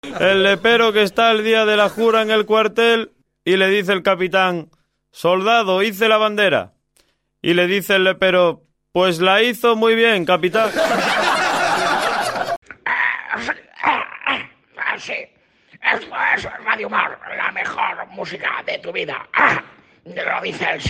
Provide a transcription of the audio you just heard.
El lepero que está el día de la jura en el cuartel y le dice el capitán: soldado, hice la bandera. Y le dice el lepero: pues la hizo muy bien, capitán. Sí, esto es Radio Mar, la mejor música de tu vida. Lo dice el